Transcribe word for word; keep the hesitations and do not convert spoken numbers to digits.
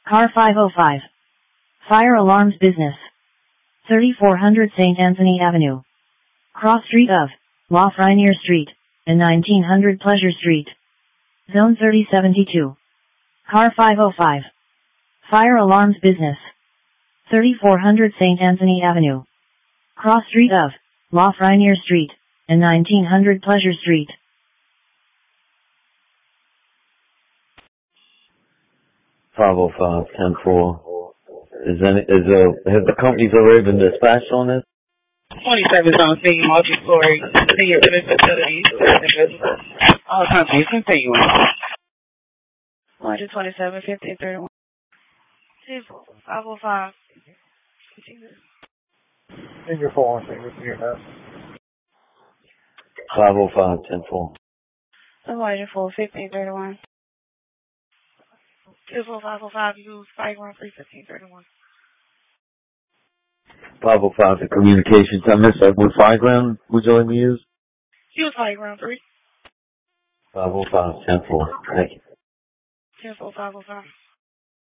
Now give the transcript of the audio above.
Car five oh five. Fire alarms business. thirty-four hundred Saint Anthony Avenue. Cross street of Lafreniere Street and nineteen hundred Pleasure Street. Zone thirty seventy-two. Car five oh five. Fire alarms business. thirty-four hundred Saint Anthony Avenue. Cross street of Lafreniere Street and nineteen hundred Pleasure Street. five oh five, ten four. Is any, is uh, have the companies already been dispatched on this? twenty-seven Zone C, multi-story, senior living facilities, all companies, continuing. one twenty-seven, fifteen thirty-one. five oh five. Finger four, finger three, and five oh five, ten four. one four, fifteen thirty-one. two four five oh five, use five one three, fifteen thirty-one. five oh five, the communications. I missed that. What fire ground would you like me to use? Use five ground three. five oh five, ten four. Thank you. ten four, five oh five.